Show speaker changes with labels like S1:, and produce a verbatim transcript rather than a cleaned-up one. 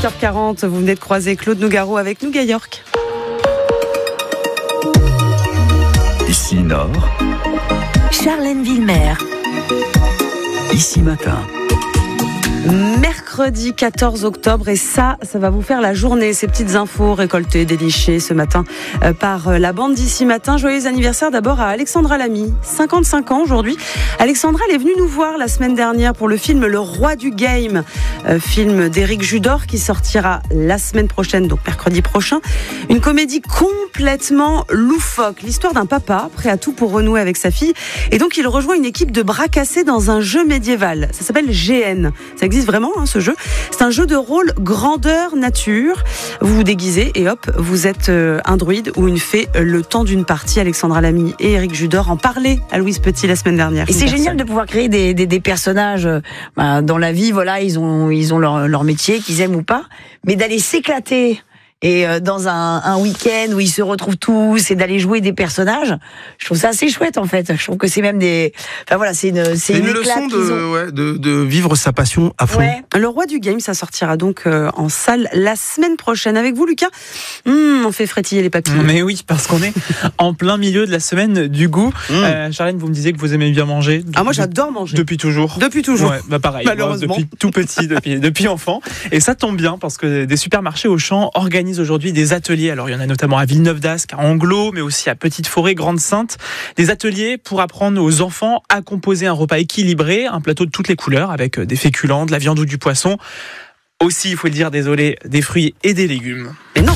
S1: cinq heures quarante, vous venez de croiser Claude Nougaro avec Nougat York.
S2: Ici Nord,
S3: Charlène Villemer.
S2: Ici Matin.
S1: Mercredi quatorze octobre, et ça, ça va vous faire la journée. Ces petites infos récoltées, dénichées ce matin euh, par euh, la bande d'Ici Matin. Joyeux anniversaire d'abord à Alexandra Lamy, cinquante-cinq ans aujourd'hui. Alexandra, elle est venue nous voir la semaine dernière pour le film Le Roi du Game, euh, film d'Éric Judor qui sortira la semaine prochaine, donc mercredi prochain. Une comédie complètement loufoque, l'histoire d'un papa prêt à tout pour renouer avec sa fille, et donc il rejoint une équipe de bras cassés dans un jeu médiéval. Ça s'appelle G N. Ça existe vraiment, hein, ce jeu. C'est un jeu de rôle grandeur nature. Vous vous déguisez et hop, vous êtes euh, un druide ou une fée euh, le temps d'une partie. Alexandra Lamy et Éric Judor en parlaient à Louise Petit la semaine dernière.
S3: Et c'est personne. Génial de pouvoir créer des, des, des personnages euh, bah, dans la vie. Voilà, ils ont, ils ont leur, leur métier, qu'ils aiment ou pas, mais d'aller s'éclater. Et euh, dans un, un week-end où ils se retrouvent tous et d'aller jouer des personnages, je trouve ça assez chouette en fait. Je trouve que c'est même des, enfin voilà, c'est une, c'est,
S4: c'est
S3: une,
S4: une leçon de,
S3: ont...
S4: ouais, de, de vivre sa passion à fond.
S1: Ouais. Le Roi du Game, ça sortira donc euh, en salle la semaine prochaine. Avec vous, Lucas, mmh, on fait frétiller les papilles.
S5: Mais oui, parce qu'on est en plein milieu de la semaine du goût.
S4: Mmh.
S5: Euh, Charlène, vous me disiez que vous aimez bien manger.
S1: Ah moi, j'adore manger.
S5: Depuis toujours.
S1: Depuis toujours.
S5: Ouais, bah pareil.
S1: Malheureusement.
S5: Moi, depuis tout petit, depuis, depuis enfant. Et ça tombe bien parce que des supermarchés Auchan organisent aujourd'hui des ateliers. Alors il y en a notamment à Villeneuve-d'Ascq, à Anglo, mais aussi à Petite-Forêt, Grande-Sainte. Des ateliers pour apprendre aux enfants à composer un repas équilibré, un plateau de toutes les couleurs avec des féculents, de la viande ou du poisson. Aussi, il faut le dire, désolé, des fruits et des légumes.
S1: Mais non.